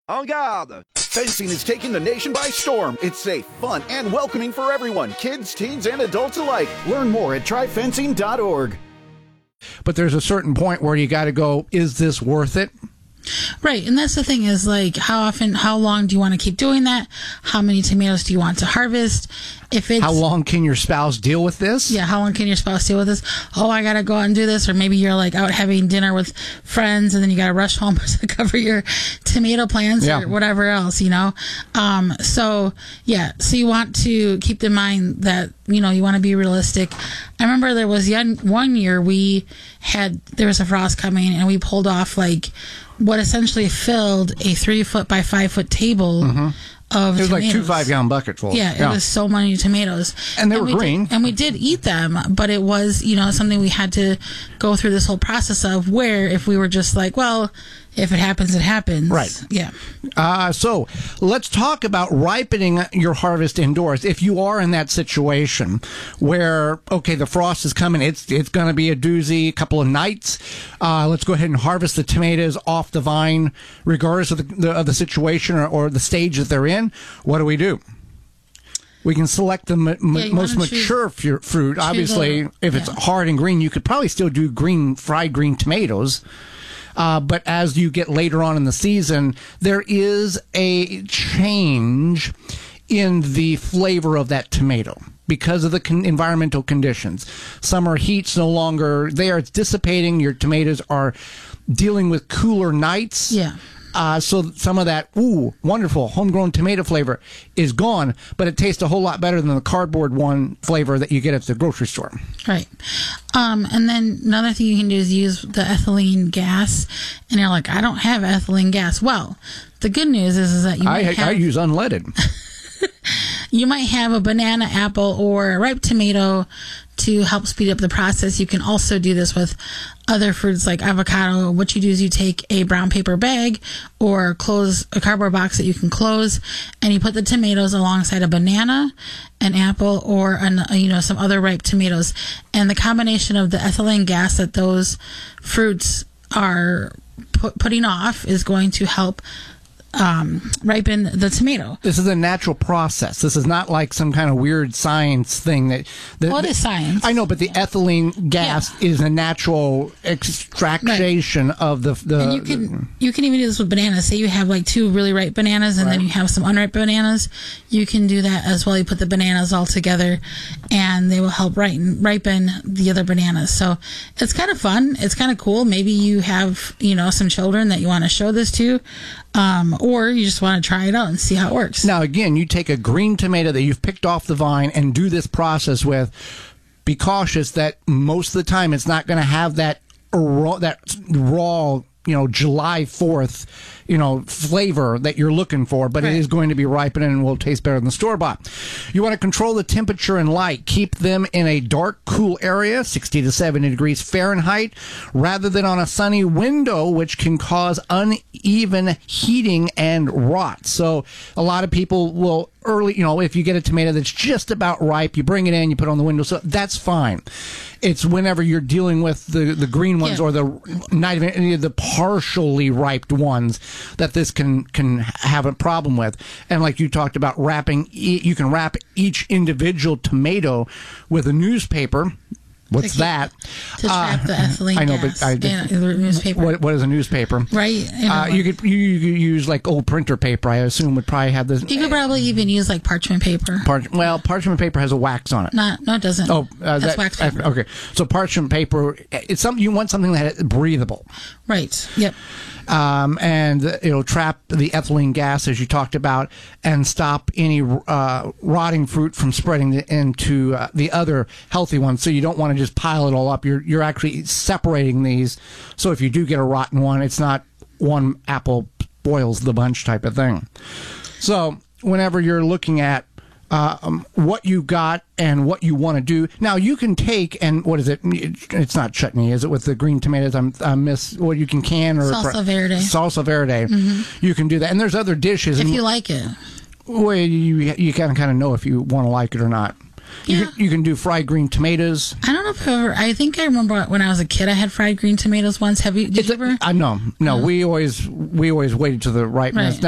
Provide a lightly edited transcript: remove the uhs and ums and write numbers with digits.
En garde! Fencing is taking the nation by storm. It's safe, fun, and welcoming for everyone, kids, teens, and adults alike. Learn more at tryfencing.org. But there's a certain point where you got to go, is this worth it? Right, and that's the thing is, like, how long do you want to keep doing that? How many tomatoes do you want to harvest? If it's, how long can your spouse deal with this? Yeah, how long can your spouse deal with this? Oh, I got to go out and do this. Or maybe you're, like, out having dinner with friends, and then you got to rush home to cover your tomato plants or whatever else, you know? So you want to keep in mind that, you know, you want to be realistic. I remember there was one year there was a frost coming, and we pulled off, like, what essentially filled a 3-foot by 5-foot table of tomatoes. It was like 2 5-gallon buckets full. Yeah, it was so many tomatoes. And they were green. And we did eat them, but it was, you know, something we had to go through this whole process of, where if we were just like, well, if it happens, it happens. Right. Yeah. So let's talk about ripening your harvest indoors. If you are in that situation where, okay, the frost is coming, it's going to be a doozy, a couple of nights. Let's go ahead and harvest the tomatoes off the vine, regardless of the situation or the stage that they're in. What do? We can select the most mature fruit. Obviously, if it's hard and green, you could probably still do fried green tomatoes. But as you get later on in the season, there is a change in the flavor of that tomato because of the environmental conditions. Summer heat's no longer there. It's dissipating. Your tomatoes are dealing with cooler nights. Yeah. So some of that, wonderful homegrown tomato flavor is gone, but it tastes a whole lot better than the cardboard one flavor that you get at the grocery store. Right. And then another thing you can do is use the ethylene gas. And you're like, I don't have ethylene gas. Well, the good news is that I use unleaded. You might have a banana, apple, or a ripe tomato to help speed up the process. You can also do this with other fruits like avocado. What you do is you take a brown paper bag or close a cardboard box that you can close, and you put the tomatoes alongside a banana, an apple, or some other ripe tomatoes. And the combination of the ethylene gas that those fruits are putting off is going to help ripen the tomato. This is a natural process. This is not like some kind of weird science thing that it is science. I know, but the ethylene gas is a natural extraction of the and you can even do this with bananas. Say you have like 2 really ripe bananas and then you have some unripe bananas. You can do that as well. You put the bananas all together and they will help ripen the other bananas. So it's kind of fun. It's kind of cool. Maybe you have, some children that you want to show this to. Or you just want to try it out and see how it works. Now, again, you take a green tomato that you've picked off the vine and do this process with. Be cautious that most of the time it's not going to have that raw, July 4th, flavor that you're looking for, but it is going to be ripening and will taste better than the store-bought. You want to control the temperature and light. Keep them in a dark, cool area, 60 to 70 degrees Fahrenheit, rather than on a sunny window, which can cause uneven heating and rot. So a lot of people will if you get a tomato that's just about ripe, you bring it in, you put it on the windowsill, that's fine. It's whenever you're dealing with the green ones or not even any of the partially ripe ones that this can have a problem with. And like you talked about you can wrap each individual tomato with a newspaper. What's that? To trap the ethylene gas. I know, but the newspaper. What is a newspaper? Right. You could use like old printer paper. I assume would probably have this. You could probably even use like parchment paper. Parchment paper has a wax on it. No, it doesn't. Oh, that's wax paper. Okay, so parchment paper. It's something you want something that is breathable. Right. Yep. And it'll trap the ethylene gas, as you talked about, and stop any rotting fruit from spreading into the other healthy ones. So you don't want to just pile it all up. You're actually separating these. So if you do get a rotten one, it's not one apple spoils the bunch type of thing. So whenever you're looking at what you got and what you want to do. Now you can take and what is it? It's not chutney, is it? With the green tomatoes, I miss what you can or salsa verde. Salsa verde. Mm-hmm. You can do that, and there's other dishes. If you like it, well, you kind of know if you want to like it or not. Yeah. You can do fried green tomatoes. I don't know if I think I remember when I was a kid I had fried green tomatoes once. Did you ever? No. We always waited to the ripeness. Right.